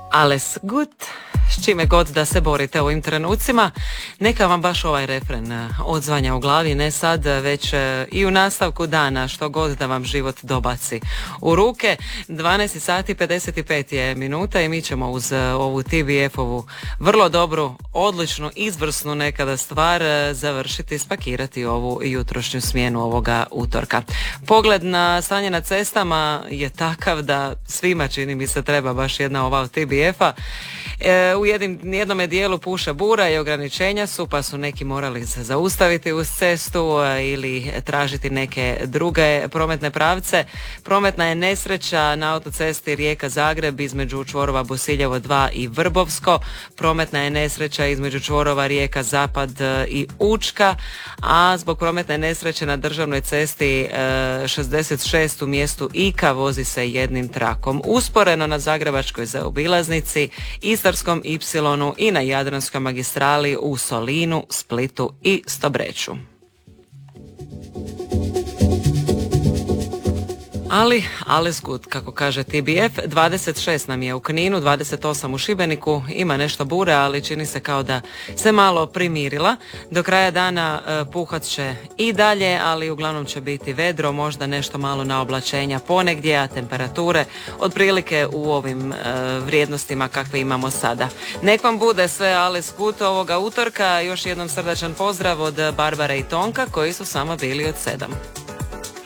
Alles gut, s čime god da se borite u ovim trenucima, neka vam baš ovaj refren odzvanja u glavi, ne sad, već i u nastavku dana, što god da vam život dobaci u ruke. 12 sati 55 je minuta i mi ćemo uz ovu TBF-ovu vrlo dobru, odličnu, izvrsnu nekada stvar završiti, spakirati ovu jutrošnju smjenu ovoga utorka. Pogled na stanje na cestama je takav da svima, čini mi se, treba baš jedna ova od TBF-a. U jednom dijelu puše bura i ograničenja su, pa su neki morali se zaustaviti uz cestu ili tražiti neke druge prometne pravce. Prometna je nesreća na autocesti Rijeka-Zagreb između čvorova Bosiljevo 2 i Vrbovsko. Prometna je nesreća između čvorova Rijeka-Zapad i Učka, a zbog prometne nesreće na državnoj cesti 66 u mjestu Ika vozi se jednim trakom. Usporeno na Zagrebačkoj zaobilaznici, Istarskom Ipsilonu i na Jadranskoj magistrali u Solinu, Splitu i Stobreču. Ali, alles gut, kako kaže TBF. 26 nam je u Kninu, 28 u Šibeniku, ima nešto bure, ali čini se kao da se malo primirila. Do kraja dana puhat će i dalje, ali uglavnom će biti vedro, možda nešto malo na oblačenja ponegdje, a temperature otprilike u ovim vrijednostima kakve imamo sada. Nek vam bude sve alles gut ovoga utorka. Još jednom srdačan pozdrav od Barbare i Tonka, koji su samo bili od 7.